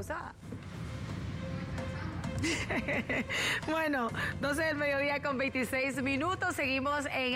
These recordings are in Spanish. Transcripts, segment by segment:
pasada. Bueno, 12 del mediodía con 26 minutos. Seguimos en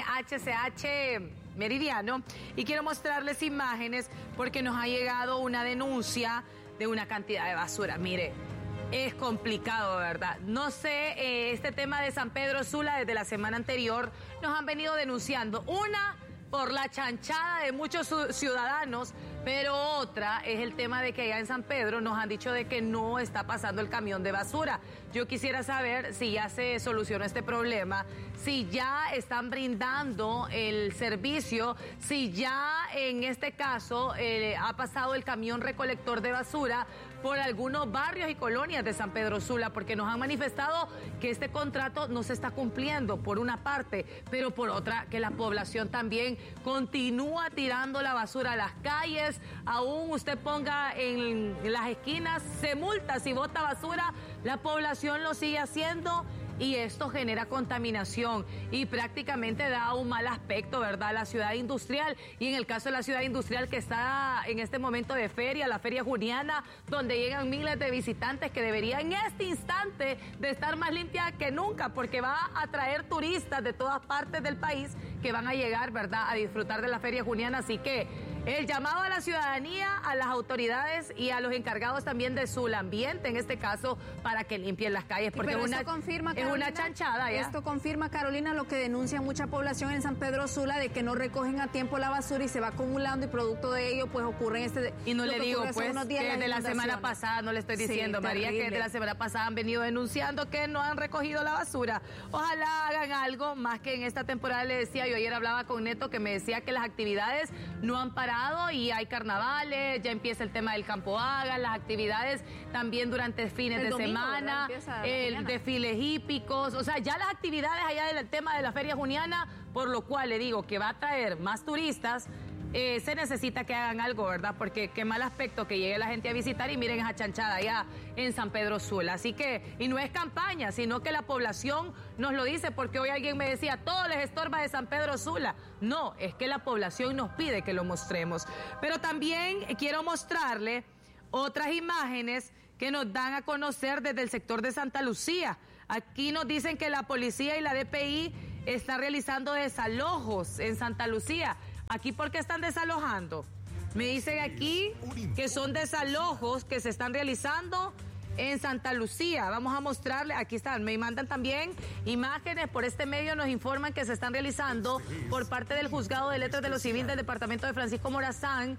HCH Meridiano y quiero mostrarles imágenes porque nos ha llegado una denuncia de una cantidad de basura. Mire, es complicado, ¿verdad? No sé, este tema de San Pedro Sula desde la semana anterior nos han venido denunciando. Una, por la chanchada de muchos ciudadanos, pero otra es el tema de que allá en San Pedro nos han dicho de que no está pasando el camión de basura. Yo quisiera saber si ya se solucionó este problema, si ya están brindando el servicio, si ya en este caso ha pasado el camión recolector de basura por algunos barrios y colonias de San Pedro Sula, porque nos han manifestado que este contrato no se está cumpliendo por una parte, pero por otra que la población también continúa tirando la basura a las calles. Aún usted ponga en las esquinas, se multa si bota basura, la población lo sigue haciendo y esto genera contaminación y prácticamente da un mal aspecto, ¿verdad?, a la ciudad industrial. Y en el caso de la ciudad industrial que está en este momento de feria, la Feria Juniana, donde llegan miles de visitantes que debería en este instante de estar más limpia que nunca, porque va a atraer turistas de todas partes del país que van a llegar, ¿verdad?, a disfrutar de la Feria Juniana. Así que el llamado a la ciudadanía, a las autoridades y a los encargados también de su ambiente, en este caso, para que limpien las calles, porque es una chanchada ya. Esto confirma, Carolina, lo que denuncia mucha población en San Pedro Sula, de que no recogen a tiempo la basura y se va acumulando, y producto de ello pues ocurren Y no le digo pues que desde la semana pasada, no le estoy diciendo, sí, María, que desde la semana pasada han venido denunciando que no han recogido la basura. Ojalá hagan algo más que en esta temporada. Le decía, yo ayer hablaba con Neto que me decía que las actividades no han parado y hay carnavales, ya empieza el tema del Campo Haga, las actividades también durante fines de semana, el desfile hípicos, o sea, ya las actividades allá del tema de la Feria Juniana, por lo cual le digo que va a traer más turistas. Se necesita que hagan algo, ¿verdad? Porque qué mal aspecto que llegue la gente a visitar y miren esa chanchada allá en San Pedro Sula. Así que, y no es campaña, sino que la población nos lo dice, porque hoy alguien me decía, todo les estorba de San Pedro Sula. No, es que la población nos pide que lo mostremos. Pero también quiero mostrarle otras imágenes que nos dan a conocer desde el sector de Santa Lucía. Aquí nos dicen que la policía y la DPI están realizando desalojos en Santa Lucía. ¿Aquí por qué están desalojando? Me dicen aquí que son desalojos que se están realizando en Santa Lucía. Vamos a mostrarle, aquí están, me mandan también imágenes, por este medio nos informan que se están realizando por parte del Juzgado de Letras de lo Civil del Departamento de Francisco Morazán,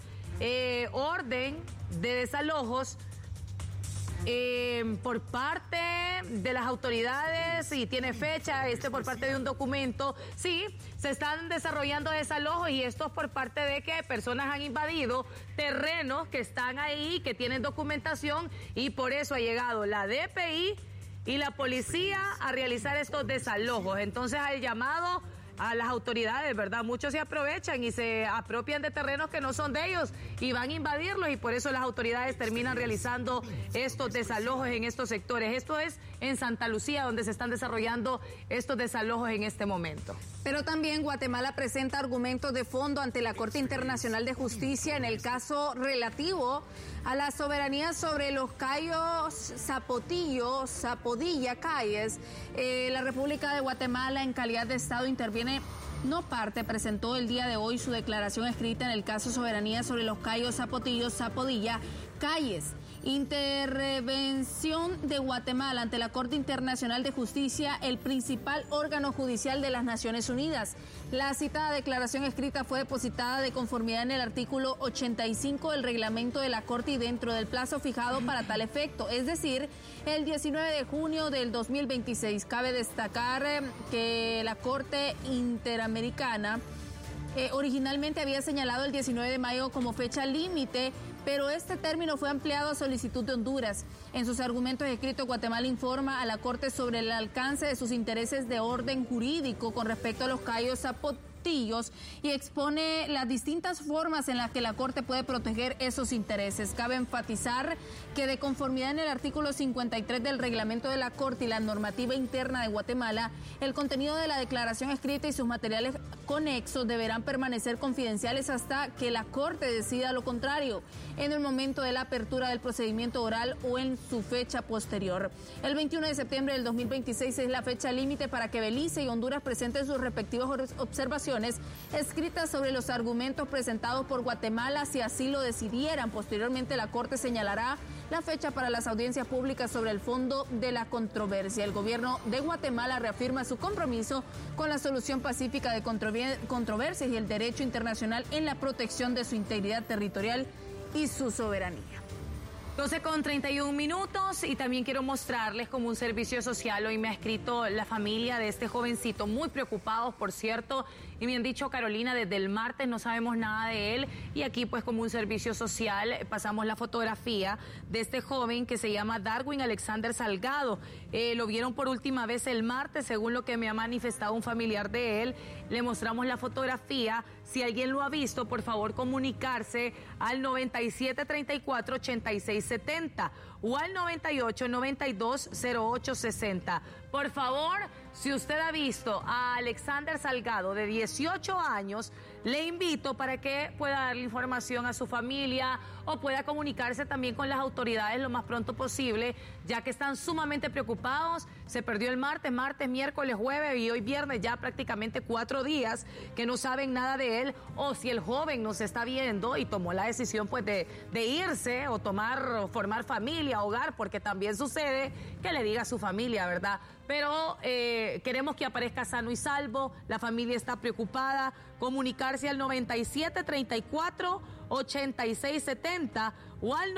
orden de desalojos por parte de las autoridades, y tiene fecha, por parte de un documento. Sí, se están desarrollando desalojos, y esto es por parte de que personas han invadido terrenos que están ahí, que tienen documentación, y por eso ha llegado la DPI y la policía a realizar estos desalojos. Entonces hay llamado a las autoridades, ¿verdad? Muchos se aprovechan y se apropian de terrenos que no son de ellos y van a invadirlos, y por eso las autoridades terminan realizando estos desalojos en estos sectores. Esto es en Santa Lucía, donde se están desarrollando estos desalojos en este momento. Pero también Guatemala presenta argumentos de fondo ante la Corte Internacional de Justicia en el caso relativo a la soberanía sobre los cayos Zapodilla Cayes. La República de Guatemala, en calidad de Estado, interviene no parte, presentó el día de hoy su declaración escrita en el caso soberanía sobre los cayos Zapodilla Cayes. Intervención de Guatemala ante la Corte Internacional de Justicia, el principal órgano judicial de las Naciones Unidas. La citada declaración escrita fue depositada de conformidad en el artículo 85 del reglamento de la Corte y dentro del plazo fijado para tal efecto, es decir, el 19 de junio del 2026. Cabe destacar que la Corte Interamericana originalmente había señalado el 19 de mayo como fecha límite, pero este término fue ampliado a solicitud de Honduras. En sus argumentos escritos, Guatemala informa a la Corte sobre el alcance de sus intereses de orden jurídico con respecto a los cayos Portillos y expone las distintas formas en las que la Corte puede proteger esos intereses. Cabe enfatizar que de conformidad en el artículo 53 del reglamento de la Corte y la normativa interna de Guatemala, el contenido de la declaración escrita y sus materiales conexos deberán permanecer confidenciales hasta que la Corte decida lo contrario, en el momento de la apertura del procedimiento oral o en su fecha posterior. El 21 de septiembre del 2026 es la fecha límite para que Belice y Honduras presenten sus respectivas observaciones escritas sobre los argumentos presentados por Guatemala, si así lo decidieran. Posteriormente, la Corte señalará la fecha para las audiencias públicas sobre el fondo de la controversia. El gobierno de Guatemala reafirma su compromiso con la solución pacífica de controversias y el derecho internacional en la protección de su integridad territorial y su soberanía. 12:31 y también quiero mostrarles como un servicio social. Hoy me ha escrito la familia de este jovencito, muy preocupados, por cierto, y me han dicho, Carolina, desde el martes no sabemos nada de él, y aquí pues como un servicio social pasamos la fotografía de este joven que se llama Darwin Alexander Salgado. Lo vieron por última vez el martes, según lo que me ha manifestado un familiar de él. Le mostramos la fotografía. Si alguien lo ha visto, por favor comunicarse al 9734-8670 o al 98920860. Por favor, si usted ha visto a Alexander Salgado de 18 años, le invito para que pueda darle información a su familia o pueda comunicarse también con las autoridades lo más pronto posible, ya que están sumamente preocupados. Se perdió el martes, miércoles, jueves y hoy viernes, ya prácticamente 4 días que no saben nada de él, o si el joven nos está viendo y tomó la decisión pues de irse o formar familia, hogar, porque también sucede que le diga a su familia, ¿verdad? Pero queremos que aparezca sano y salvo. La familia está preocupada. Comunicarse al 9734-8670 o al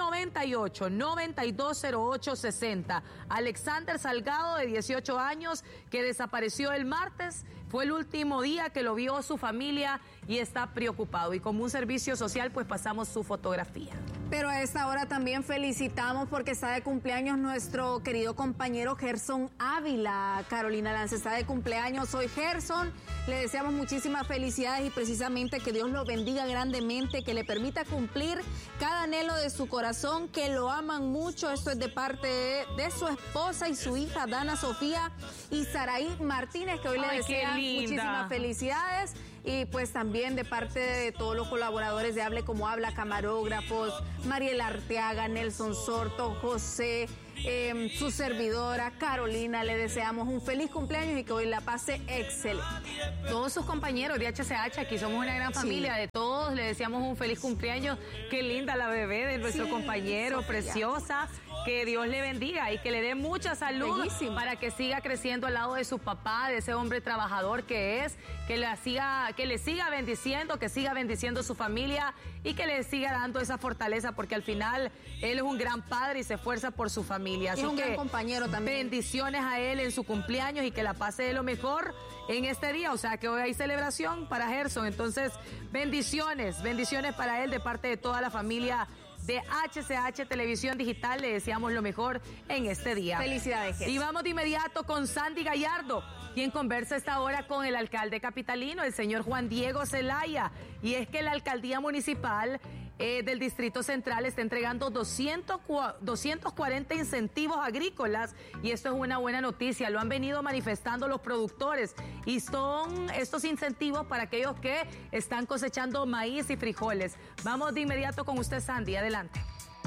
98920860. Alexander Salgado, de 18 años, que desapareció el martes. Fue el último día que lo vio su familia y está preocupado. Y como un servicio social, pues pasamos su fotografía. Pero a esta hora también felicitamos porque está de cumpleaños nuestro querido compañero Gerson Ávila. Carolina Lance está de cumpleaños hoy. Gerson, le deseamos muchísimas felicidades y precisamente que Dios lo bendiga grandemente, que le permita cumplir cada anhelo de su corazón, que lo aman mucho. Esto es de parte de su esposa y su hija Dana Sofía y Saraí Martínez, que hoy le desean muchísimas felicidades. Y pues también de parte de todos los colaboradores de Hable Como Habla, camarógrafos, Mariela Arteaga, Nelson Sorto, José, su servidora Carolina, le deseamos un feliz cumpleaños y que hoy la pase excelente. Todos sus compañeros de HCH, aquí somos una gran familia, de todos le deseamos un feliz cumpleaños. Qué linda la bebé de nuestro compañero, Sofía, preciosa. Que Dios le bendiga y que le dé mucha salud. Bellísimo. Para que siga creciendo al lado de su papá, de ese hombre trabajador que es, que le siga bendiciendo, que siga bendiciendo su familia y que le siga dando esa fortaleza, porque al final él es un gran padre y se esfuerza por su familia. Es un gran compañero también. Bendiciones a él en su cumpleaños y que la pase de lo mejor en este día. O sea que hoy hay celebración para Gerson. Entonces, bendiciones para él de parte de toda la familia de HCH Televisión Digital. Le deseamos lo mejor en este día. Felicidades, Gerson. Y vamos de inmediato con Sandy Gallardo, quien conversa esta hora con el alcalde capitalino, el señor Juan Diego Zelaya. Y es que la alcaldía municipal del Distrito Central está entregando 240 incentivos agrícolas y esto es una buena noticia. Lo han venido manifestando los productores y son estos incentivos para aquellos que están cosechando maíz y frijoles. Vamos de inmediato con usted, Sandy. Adelante.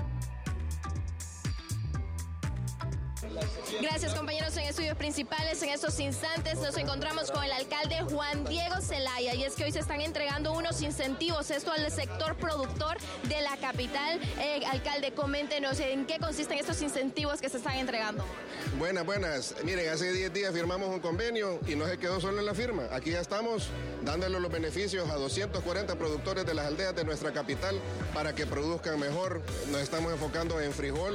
Gracias, compañeros. En estudios principales, en estos instantes nos encontramos con el alcalde Juan Diego Zelaya, y es que hoy se están entregando unos incentivos, esto al sector productor de la capital. Alcalde, coméntenos en qué consisten estos incentivos que se están entregando. Buenas. Miren, hace 10 días firmamos un convenio y no se quedó solo en la firma. Aquí ya estamos dándole los beneficios a 240 productores de las aldeas de nuestra capital para que produzcan mejor. Nos estamos enfocando en frijol,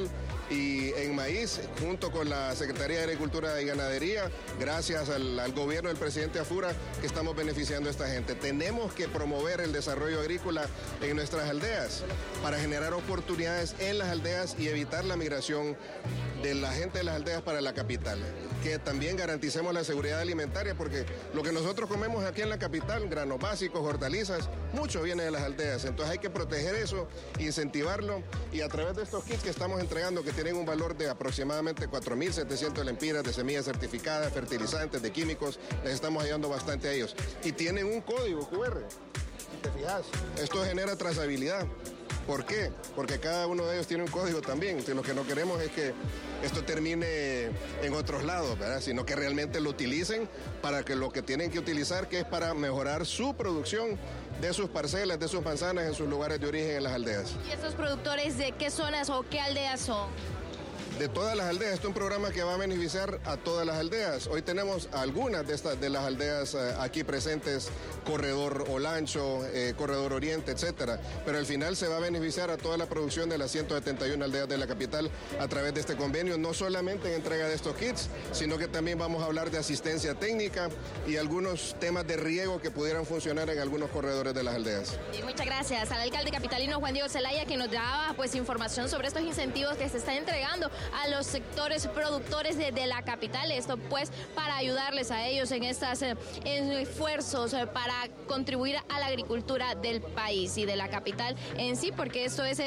y en maíz, junto con la Secretaría de Agricultura y Ganadería, gracias al gobierno del presidente Afura, que estamos beneficiando a esta gente. Tenemos que promover el desarrollo agrícola en nuestras aldeas para generar oportunidades en las aldeas y evitar la migración de la gente de las aldeas para la capital. Que también garanticemos la seguridad alimentaria, porque lo que nosotros comemos aquí en la capital, granos básicos, hortalizas, mucho viene de las aldeas. Entonces hay que proteger eso, incentivarlo, y a través de estos kits que estamos entregando, que tienen un valor de aproximadamente 4.700 lempiras de semillas certificadas, fertilizantes, de químicos, les estamos ayudando bastante a ellos. Y tienen un código QR, si te fijas. Esto genera trazabilidad. ¿Por qué? Porque cada uno de ellos tiene un código también. Lo que no queremos es que esto termine en otros lados, ¿verdad? Sino que realmente lo utilicen para que lo que tienen que utilizar, que es para mejorar su producción de sus parcelas, de sus manzanas, en sus lugares de origen en las aldeas. ¿Y estos productores de qué zonas o qué aldeas son? De todas las aldeas. Este es un programa que va a beneficiar a todas las aldeas. Hoy tenemos algunas de las aldeas aquí presentes, Corredor Olancho, Corredor Oriente, etcétera. Pero al final se va a beneficiar a toda la producción de las 171 aldeas de la capital a través de este convenio, no solamente en entrega de estos kits, sino que también vamos a hablar de asistencia técnica y algunos temas de riego que pudieran funcionar en algunos corredores de las aldeas. Y muchas gracias al alcalde capitalino Juan Diego Zelaya, que nos daba información sobre estos incentivos que se están entregando a los sectores productores de la capital, esto pues para ayudarles a ellos en estos esfuerzos para contribuir a la agricultura del país y de la capital en sí, porque esto es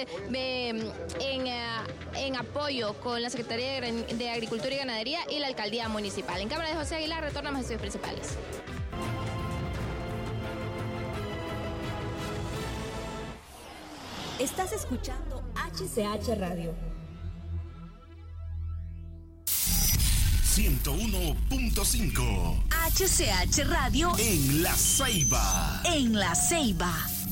en apoyo con la Secretaría de Agricultura y Ganadería y la Alcaldía Municipal. En cámara de José Aguilar, retornamos a estudios principales. Estás escuchando HCH Radio. 101.5 HCH Radio en La Ceiba. En La Ceiba.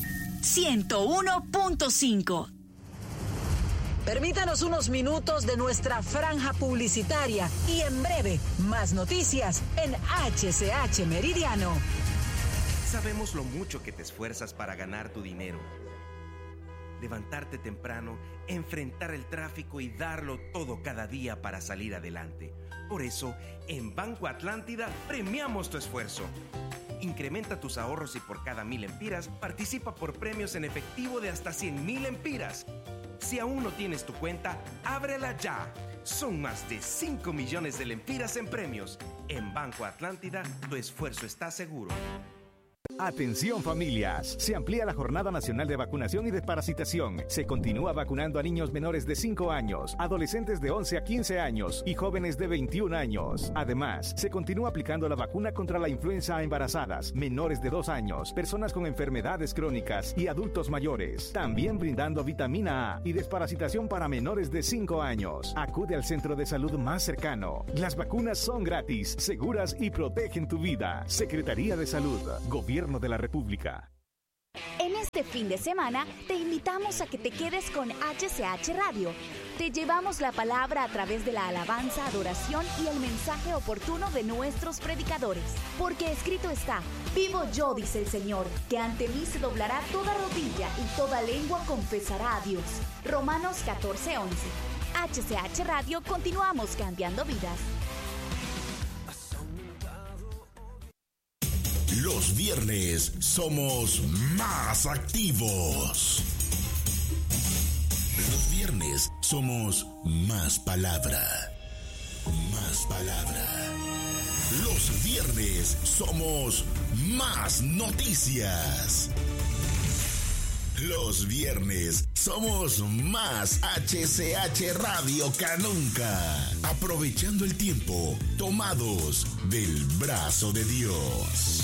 101.5. Permítanos unos minutos de nuestra franja publicitaria y en breve más noticias en HCH Meridiano. Sabemos lo mucho que te esfuerzas para ganar tu dinero. Levantarte temprano, enfrentar el tráfico y darlo todo cada día para salir adelante. Por eso, en Banco Atlántida premiamos tu esfuerzo. Incrementa tus ahorros y por cada 1,000 lempiras participa por premios en efectivo de hasta 100,000 lempiras. Si aún no tienes tu cuenta, ábrela ya. Son más de 5 millones de lempiras en premios. En Banco Atlántida, tu esfuerzo está seguro. Atención familias, se amplía la Jornada Nacional de Vacunación y Desparasitación. Se continúa vacunando a niños menores de 5 años, adolescentes de 11 a 15 años y jóvenes de 21 años. Además, se continúa aplicando la vacuna contra la influenza a embarazadas, menores de 2 años, personas con enfermedades crónicas y adultos mayores. También brindando vitamina A y desparasitación para menores de 5 años. Acude al centro de salud más cercano. Las vacunas son gratis, seguras y protegen tu vida. Secretaría de Salud, Gobierno de la República. En este fin de semana te invitamos a que te quedes con HCH Radio. Te llevamos la palabra a través de la alabanza, adoración y el mensaje oportuno de nuestros predicadores. Porque escrito está: vivo yo, dice el Señor, que ante mí se doblará toda rodilla y toda lengua confesará a Dios. Romanos 14:11. HCH Radio, continuamos cambiando vidas. Los viernes somos más activos. Los viernes somos más palabra. Más palabra. Los viernes somos más noticias. Los viernes somos más HCH Radio que nunca. Aprovechando el tiempo, tomados del brazo de Dios.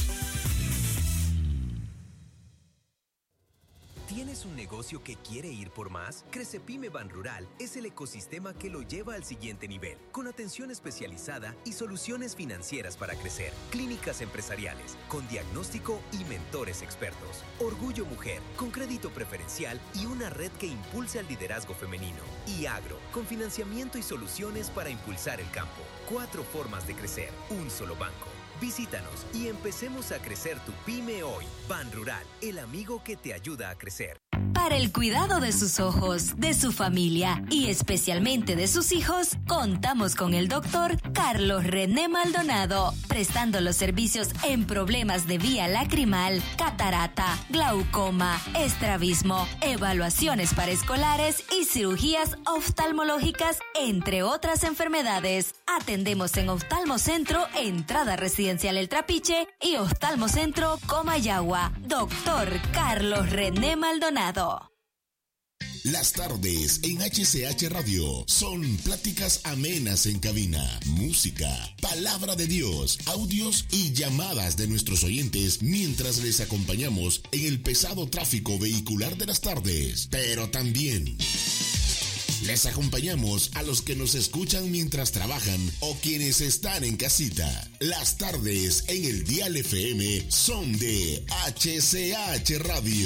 ¿Tienes un negocio que quiere ir por más? Crecepyme Banrural es el ecosistema que lo lleva al siguiente nivel, con atención especializada y soluciones financieras para crecer, clínicas empresariales, con diagnóstico y mentores expertos, Orgullo Mujer, con crédito preferencial y una red que impulse al liderazgo femenino, y Agro, con financiamiento y soluciones para impulsar el campo. 4 formas de crecer, un solo banco. Visítanos y empecemos a crecer tu pyme hoy. Banrural, el amigo que te ayuda a crecer. Para el cuidado de sus ojos, de su familia y especialmente de sus hijos, contamos con el doctor Carlos René Maldonado, prestando los servicios en problemas de vía lacrimal, catarata, glaucoma, estrabismo, evaluaciones para escolares y cirugías oftalmológicas, entre otras enfermedades. Atendemos en Oftalmocentro, entrada residencial El Trapiche y Oftalmocentro Comayagua. Doctor Carlos René Maldonado. Las tardes en HCH Radio son pláticas amenas en cabina, música, palabra de Dios, audios y llamadas de nuestros oyentes mientras les acompañamos en el pesado tráfico vehicular de las tardes. Pero también les acompañamos a los que nos escuchan mientras trabajan o quienes están en casita. Las tardes en el Dial FM son de HCH Radio.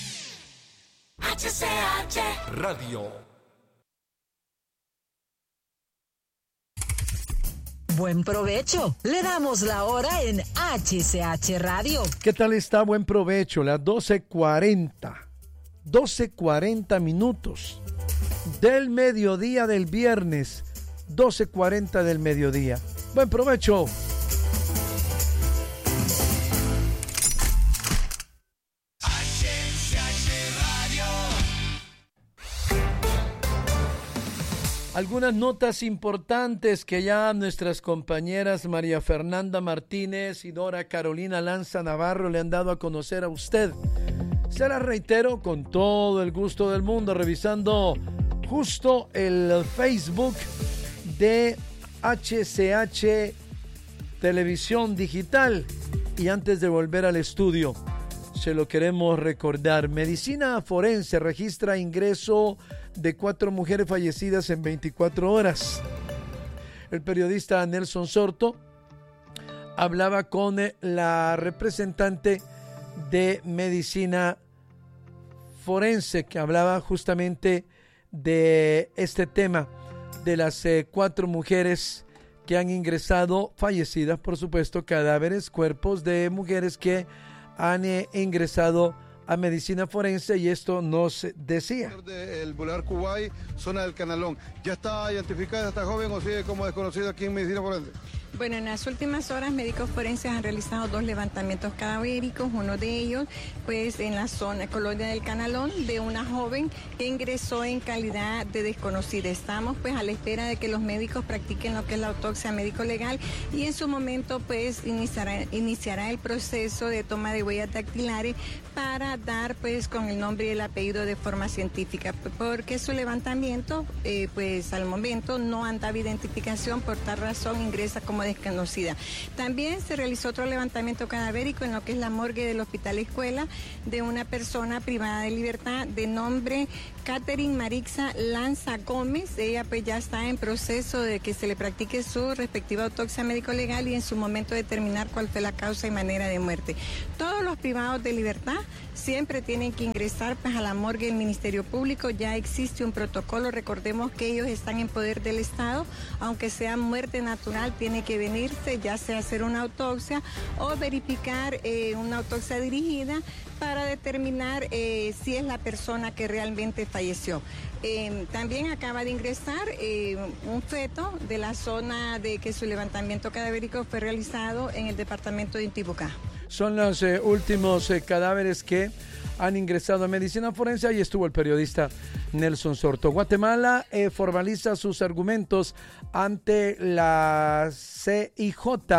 HCH Radio. Buen provecho. Le damos la hora en HCH Radio. ¿Qué tal está? Buen provecho. Las 12:40 minutos del mediodía del viernes. 12:40 del mediodía. Buen provecho. Algunas notas importantes que ya nuestras compañeras María Fernanda Martínez y Dora Carolina Lanza Navarro le han dado a conocer a usted. Se las reitero con todo el gusto del mundo, revisando justo el Facebook de HCH Televisión Digital. Y antes de volver al estudio, se lo queremos recordar. Medicina Forense registra ingreso de 4 mujeres fallecidas en 24 horas. El periodista Nelson Sorto hablaba con la representante de Medicina Forense, que hablaba justamente de este tema, de las 4 mujeres que han ingresado, fallecidas por supuesto, cadáveres, cuerpos de mujeres que han ingresado a Medicina Forense, y esto nos decía. El Boulevard Cubay, zona del Canalón. ¿Ya está identificada esta joven o sigue como desconocida aquí en Medicina Forense? Bueno, en las últimas horas médicos forenses han realizado 2 levantamientos cadavéricos, uno de ellos pues en la zona colonia del Canalón, de una joven que ingresó en calidad de desconocida. Estamos pues a la espera de que los médicos practiquen lo que es la autopsia médico-legal y en su momento pues iniciará el proceso de toma de huellas dactilares para dar pues con el nombre y el apellido de forma científica, porque su levantamiento pues al momento no han dado identificación, por tal razón ingresa como desconocida. También se realizó otro levantamiento cadavérico en lo que es la morgue del Hospital Escuela de una persona privada de libertad de nombre Catherine Marixa Lanza Gómez. Ella pues ya está en proceso de que se le practique su respectiva autopsia médico-legal y en su momento determinar cuál fue la causa y manera de muerte. Todos los privados de libertad siempre tienen que ingresar pues a la morgue del Ministerio Público. Ya existe un protocolo, recordemos que ellos están en poder del Estado, aunque sea muerte natural, tiene que venirse ya sea hacer una autopsia o verificar una autopsia dirigida para determinar si es la persona que realmente falleció. También acaba de ingresar un feto de la zona de que su levantamiento cadavérico fue realizado en el departamento de Intibucá. Son los últimos cadáveres que han ingresado a Medicina Forense. Ahí estuvo el periodista Nelson Sorto. Guatemala formaliza sus argumentos ante la CIJ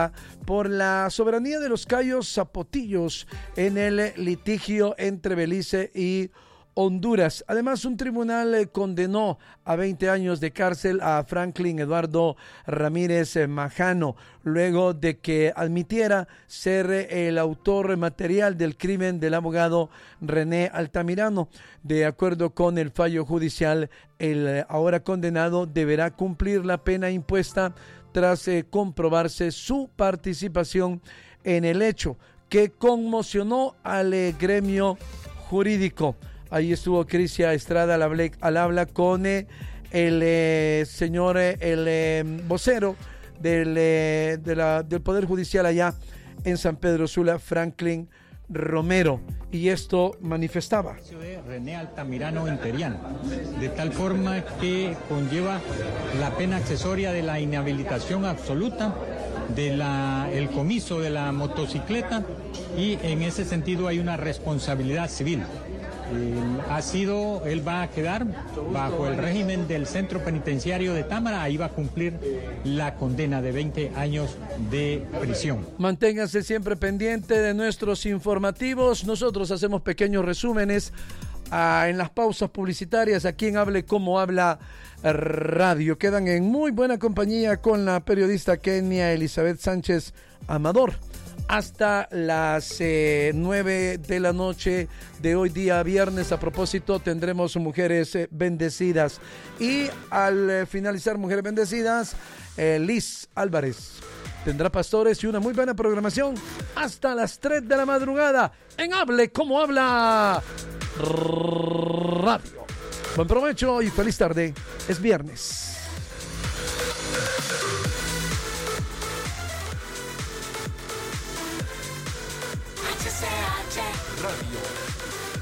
por la soberanía de los Cayos Zapotillos en el litigio entre Belice y Honduras. Además, un tribunal condenó a 20 años de cárcel a Franklin Eduardo Ramírez Majano, luego de que admitiera ser el autor material del crimen del abogado René Altamirano. De acuerdo con el fallo judicial, el ahora condenado deberá cumplir la pena impuesta tras comprobarse su participación en el hecho, que conmocionó al gremio jurídico. Ahí estuvo Crisia Estrada al habla con el señor, el vocero del Poder Judicial allá en San Pedro Sula, Franklin Romero, y esto manifestaba. De René Altamirano Interiano, de tal forma que conlleva la pena accesoria de la inhabilitación absoluta, el comiso de la motocicleta, y en ese sentido hay una responsabilidad civil. Él va a quedar bajo el régimen del centro penitenciario de Támara, ahí va a cumplir la condena de 20 años de prisión. Manténganse siempre pendiente de nuestros informativos. Nosotros hacemos pequeños resúmenes en las pausas publicitarias aquí en Hable Como Habla Radio. Quedan en muy buena compañía con la periodista Kenia Elizabeth Sánchez Amador. Hasta las 9 de la noche de hoy día viernes. A propósito, tendremos Mujeres Bendecidas. Y al finalizar Mujeres Bendecidas, Liz Álvarez tendrá pastores y una muy buena programación hasta las 3 de la madrugada en Hable Como Habla Radio. Buen provecho y feliz tarde. Es viernes. Radio.